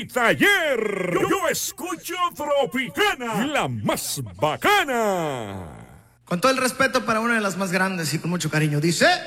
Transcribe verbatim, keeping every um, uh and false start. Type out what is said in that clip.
mi taller. Yo, yo escucho Tropicana, la más bacana. Con todo el respeto para una de las más grandes y con mucho cariño, dice...